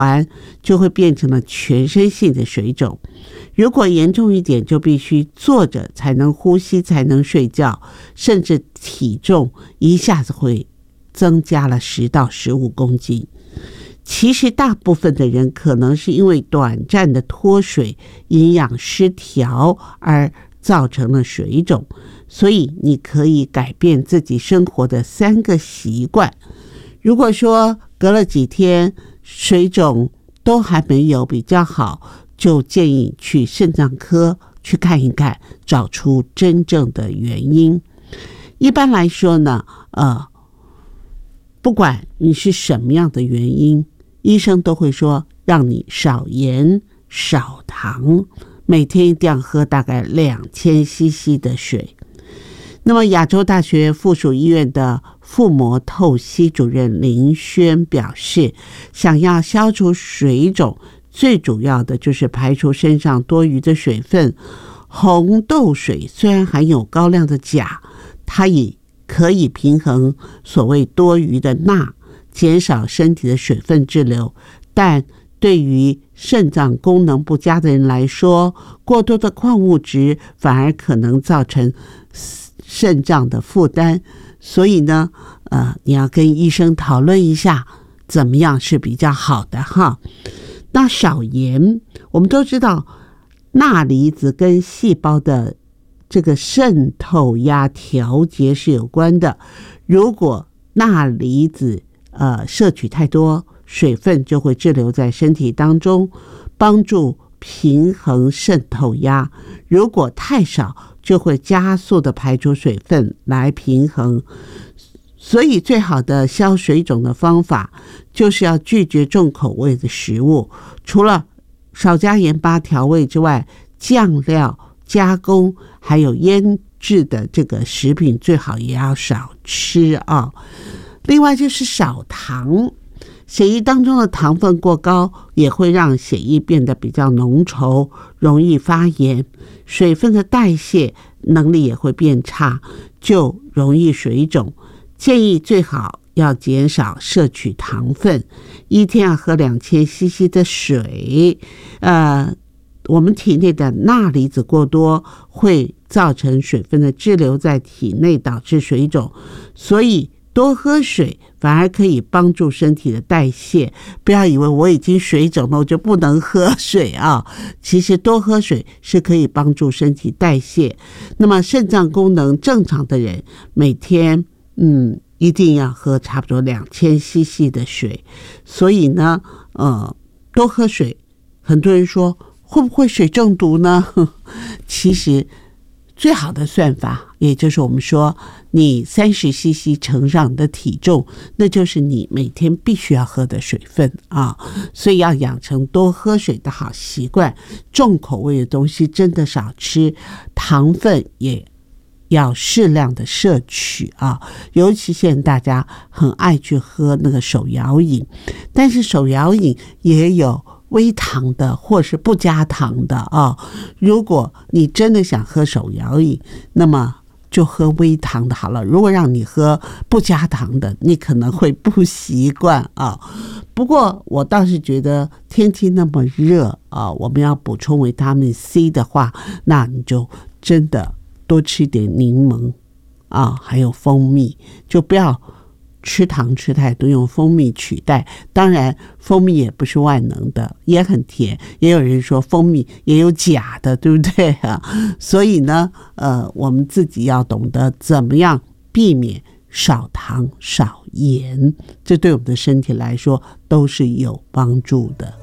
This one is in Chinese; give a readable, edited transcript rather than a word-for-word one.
完就会变成了全身性的水肿。如果严重一点，就必须坐着才能呼吸，才能睡觉，甚至体重一下子会增加了10到15公斤。其实大部分的人可能是因为短暂的脱水、营养失调而造成了水肿，所以你可以改变自己生活的3个习惯。如果说隔了几天水肿都还没有比较好，就建议去肾脏科去看一看，找出真正的原因。一般来说呢，不管你是什么样的原因，医生都会说让你少盐少糖，每天一定要喝大概2000 cc 的水。那么亚洲大学附属医院的腹膜透析主任林轩表示，想要消除水肿，最主要的就是排除身上多余的水分。红豆水虽然含有高量的钾，它也可以平衡所谓多余的钠，减少身体的水分滞留，但对于肾脏功能不佳的人来说，过多的矿物质反而可能造成肾脏的负担。所以呢，你要跟医生讨论一下怎么样是比较好的哈。那少盐，我们都知道钠离子跟细胞的这个渗透压调节是有关的。如果钠离子摄取太多，水分就会滞留在身体当中，帮助平衡渗透压。如果太少，就会加速的排出水分来平衡。所以最好的消水肿的方法就是要拒绝重口味的食物，除了少加盐巴调味之外，酱料、加工还有腌制的这个食品最好也要少吃啊。另外就是少糖，血液当中的糖分过高也会让血液变得比较浓稠，容易发炎，水分的代谢能力也会变差，就容易水肿。建议最好要减少摄取糖分，一天要喝2000 cc 的水。我们体内的钠离子过多会造成水分的滞留在体内，导致水肿，所以多喝水反而可以帮助身体的代谢。不要以为我已经水肿了我就不能喝水啊，其实多喝水是可以帮助身体代谢。那么肾脏功能正常的人每天一定要喝差不多2000 cc 的水。所以呢多喝水。很多人说会不会水中毒呢？其实最好的算法，也就是我们说你30 cc 乘上你的体重，那就是你每天必须要喝的水分啊。所以要养成多喝水的好习惯，重口味的东西真的少吃，糖分也要适量的摄取啊。尤其现在大家很爱去喝那个手摇饮，但是手摇饮也有微糖的或是不加糖的啊。如果你真的想喝手摇饮，那么就喝微糖的好了。如果让你喝不加糖的，你可能会不习惯啊。不过我倒是觉得天气那么热啊，我们要补充维他命 C 的话，那你就真的多吃一点柠檬啊，还有蜂蜜，就不要吃糖吃太多，用蜂蜜取代。当然蜂蜜也不是万能的，也很甜，也有人说蜂蜜也有钾的，对不对啊？所以呢我们自己要懂得怎么样避免少糖少盐，这对我们的身体来说都是有帮助的。